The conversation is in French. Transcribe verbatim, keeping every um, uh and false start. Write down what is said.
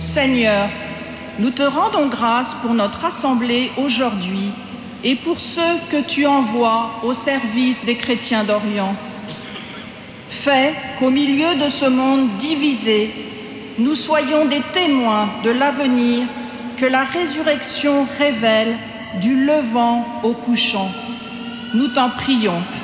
Seigneur, nous te rendons grâce pour notre assemblée aujourd'hui et pour ceux que tu envoies au service des chrétiens d'Orient. Fais qu'au milieu de ce monde divisé, nous soyons des témoins de l'avenir que la résurrection révèle du levant au couchant. Nous t'en prions.